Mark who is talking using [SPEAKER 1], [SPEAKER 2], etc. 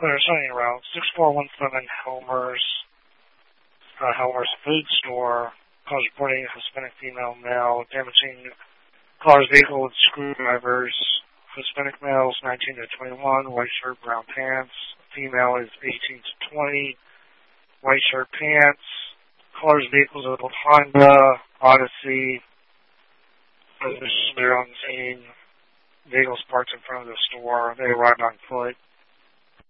[SPEAKER 1] clear signing route. 6417 Helmer's Food Store. Cause reporting Hispanic female male damaging car's vehicle with screwdrivers. Hispanic males 19 to 21, white shirt, brown pants. Female is 18 to 20, white shirt, pants. Car's vehicles are both Honda, Odyssey. They're on the scene. Vehicles parked in front of the store. They arrived on foot.